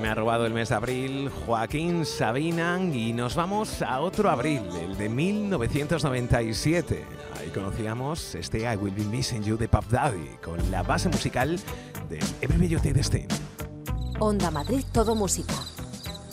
me ha robado el mes de abril, Joaquín Sabina, y nos vamos a otro abril, el de 1997. Ahí conocíamos este I Will Be Missing You de Puff Daddy, con la base musical de Every Bellot de Stein. Onda Madrid, todo música.